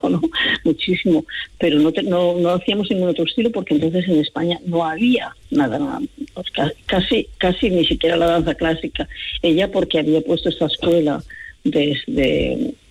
¿no? Muchísimo, pero no hacíamos ningún otro estilo porque entonces en España no había nada, pues casi ni siquiera la danza clásica. Ella porque había puesto esta escuela desde